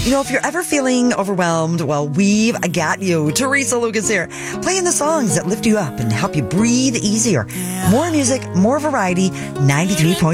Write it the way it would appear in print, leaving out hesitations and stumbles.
If you're ever feeling overwhelmed, well, we've got you. Teresa Lucas here, playing the songs that lift you up and help you breathe easier. More music, more variety, 93.1.